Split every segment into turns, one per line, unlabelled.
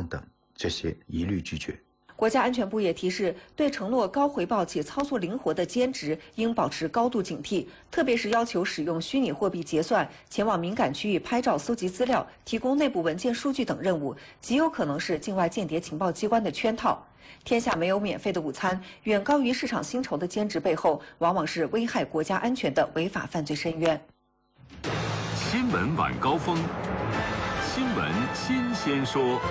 况等，这些一律拒绝。
国家安全部也提示，对承诺高回报且操作灵活的兼职应保持高度警惕，特别是要求使用虚拟货币结算、前往敏感区域拍照搜集资料、提供内部文件数据等任务，极有可能是境外间谍情报机关的圈套。天下没有免费的午餐，远高于市场薪酬的兼职背后，往往是危害国家安全的违法犯罪深渊。
新闻晚高峰，新闻新鲜说。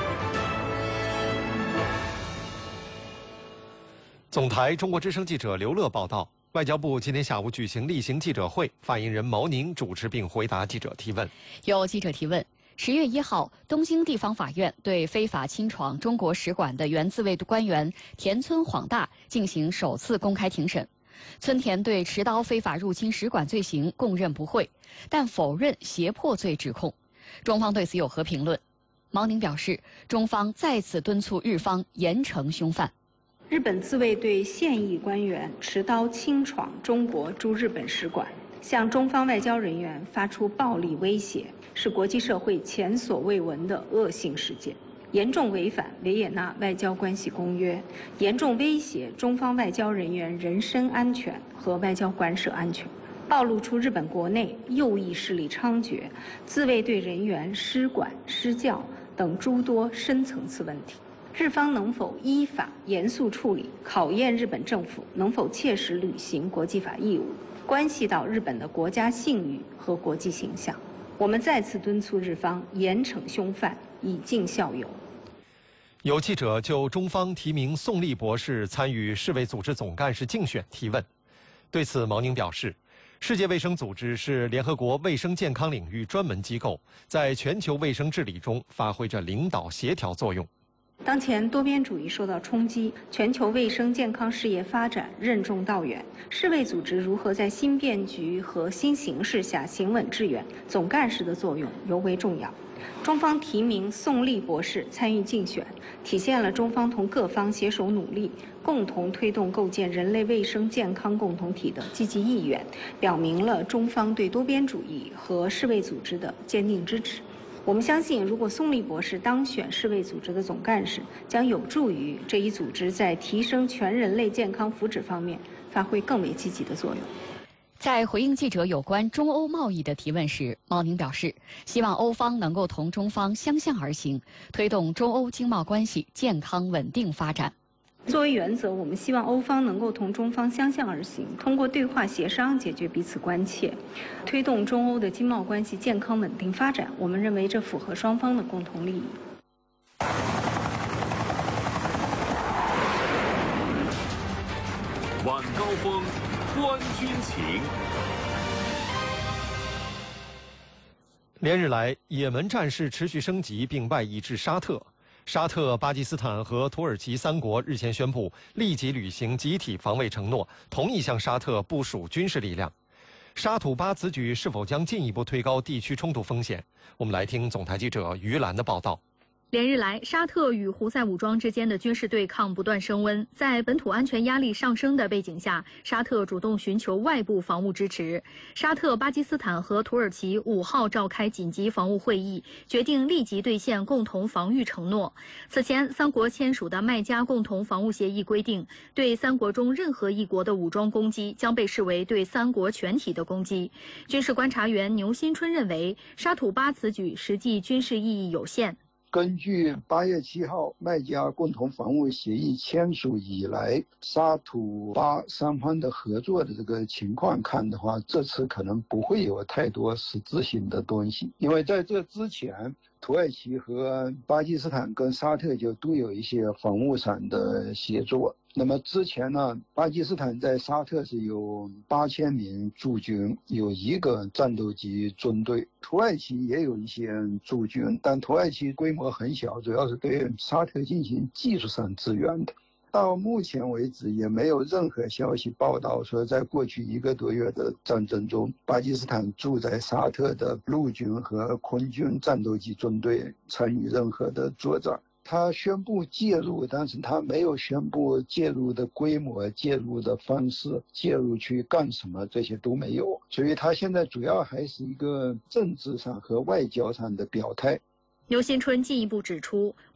总台中国之声记者刘乐报道，外交部今天下午举行例行记者会，发言人毛宁主持并回答记者提问。
有记者提问：10月1号，东京地方法院对非法侵闯中国使馆的原自卫官员田村晃大进行首次公开庭审。村田对持刀非法入侵使馆罪行供认不讳，但否认胁迫罪指控。中方对此有何评论？毛宁表示，中方再次敦促日方严惩凶犯。
日本自卫队现役官员持刀侵闯中国驻日本使馆，向中方外交人员发出暴力威胁，是国际社会前所未闻的恶性事件，严重违反维也纳外交关系公约，严重威胁中方外交人员人身安全和外交馆舍安全，暴露出日本国内右翼势力猖獗、自卫队人员失管失教等诸多深层次问题。日方能否依法严肃处理，考验日本政府能否切实履行国际法义务，关系到日本的国家信誉和国际形象。我们再次敦促日方严惩凶犯，以儆效尤。
有记者就中方提名宋立博士参与世卫组织总干事竞选提问，对此毛宁表示，世界卫生组织是联合国卫生健康领域专门机构，在全球卫生治理中发挥着领导协调作用。
当前多边主义受到冲击，全球卫生健康事业发展任重道远。世卫组织如何在新变局和新形势下行稳致远，总干事的作用尤为重要。中方提名宋立博士参与竞选，体现了中方同各方携手努力，共同推动构建人类卫生健康共同体的积极意愿，表明了中方对多边主义和世卫组织的坚定支持。我们相信，如果宋立博士当选世卫组织的总干事，将有助于这一组织在提升全人类健康福祉方面发挥更为积极的作用。
在回应记者有关中欧贸易的提问时，毛宁表示，希望欧方能够同中方相向而行，推动中欧经贸关系健康稳定发展。
作为原则，我们希望欧方能够同中方相向而行，通过对话协商解决彼此关切，推动中欧的经贸关系健康稳定发展。我们认为这符合双方的共同利益。
晚高峰，观军情。
连日来，也门战事持续升级并外溢至沙特。沙特、巴基斯坦和土耳其3国日前宣布立即履行集体防卫承诺，同意向沙特部署军事力量。沙土巴此举是否将进一步推高地区冲突风险？我们来听总台记者于兰的报道。
连日来，沙特与胡塞武装之间的军事对抗不断升温。在本土安全压力上升的背景下，沙特主动寻求外部防务支持。沙特、巴基斯坦和土耳其5号召开紧急防务会议，决定立即兑现共同防御承诺。此前，3国签署的麦加共同防务协议规定，对3国中任何一国的武装攻击将被视为对3国全体的攻击。军事观察员牛新春认为，沙土巴此举实际军事意义有限。
根据8月7号麦加共同防务协议签署以来，沙土巴3方的合作的这个情况看的话，这次可能不会有太多实质性的东西，因为在这之前，土耳其和巴基斯坦跟沙特就都有一些防务上的协作。那么之前呢，巴基斯坦在沙特是有8000名驻军，有1个战斗机中队。土耳其也有一些驻军，但土耳其规模很小，主要是对沙特进行技术上支援的。到目前为止，也没有任何消息报道说，在过去1个多月的战争中，巴基斯坦驻在沙特的陆军和空军战斗机中队参与任何的作战。他宣布介入，但是他没有宣布介入的规模、介入的方式、介入去干什么，这些都没有。所以他现在主要还是一个政治上和外交上的表态。
牛新春进一步指出，